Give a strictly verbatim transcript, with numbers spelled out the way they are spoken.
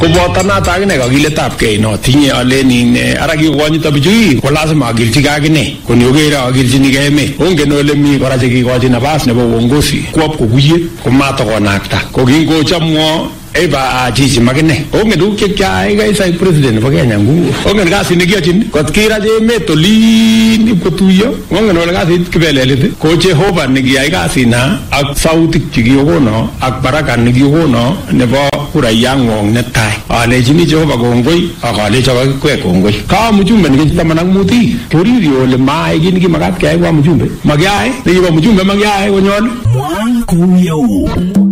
Koboto noto akine kakiletab kei no tinye alen ara kikonyito bichu ko lazima akilchi akine koni okere akilchinigei emet. Ongen ole mi kora chekikochi nafas nebo uongozi kwop kokuye komatokonakta ko kingochamwo eba chichi makine. Ongen tuguk chekyai kaisai president nebo Kenya nguvu. Ongen kasit nekiyochin kot kirache emet olin ipkotuyo. Ongen ole kasit kibelelit ko Jehova nekiyai kasina ak sautik chekikono ak baraka nekikono nebo kurayang'wong netai. Alechini Jehova kongoi ak alecho kakikwek kongoi. Ka mjumbe nekit taman ak muti koriri ole maai kit nekimakat keyai kwa mjumbe. Makiyai nekibo mjumbe makiyai konyol.